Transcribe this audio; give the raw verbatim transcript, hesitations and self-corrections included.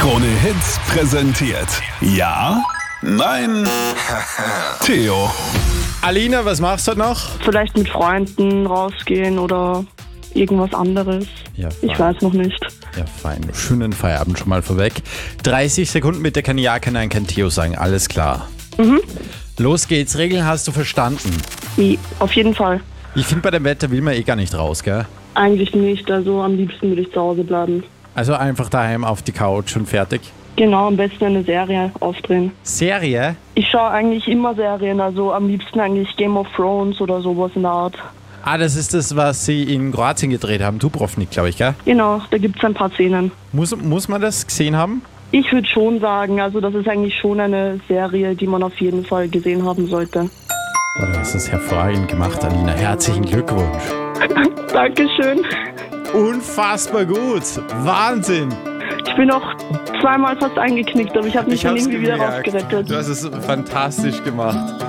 Krone Hits präsentiert. Ja? Nein? Theo. Alina, was machst du heute noch? Vielleicht mit Freunden rausgehen oder irgendwas anderes. Ja, Ich weiß noch nicht. Ja, fein. Schönen Feierabend schon mal vorweg. dreißig Sekunden mit der kann Ja, kann Nein, kann Theo sagen. Alles klar. Mhm. Los geht's. Regeln hast du verstanden. Wie? Auf jeden Fall. Ich finde, bei dem Wetter will man eh gar nicht raus, gell? Eigentlich nicht. Also am liebsten würde ich zu Hause bleiben. Also einfach daheim auf die Couch und fertig. Genau, am besten eine Serie aufdrehen. Serie? Ich schaue eigentlich immer Serien, also am liebsten eigentlich Game of Thrones oder sowas in der Art. Ah, das ist das, was sie in Kroatien gedreht haben. Dubrovnik, glaube ich, gell? Genau, da gibt es ein paar Szenen. Muss, muss man das gesehen haben? Ich würde schon sagen, also das ist eigentlich schon eine Serie, die man auf jeden Fall gesehen haben sollte. Oh, du hast es hervorragend gemacht, Alina. Herzlichen Glückwunsch. Dankeschön. Unfassbar gut. Wahnsinn. Ich bin auch zweimal fast eingeknickt, aber ich habe mich Ich dann hab's irgendwie wieder gemerkt. rausgerettet. Du hast es fantastisch gemacht.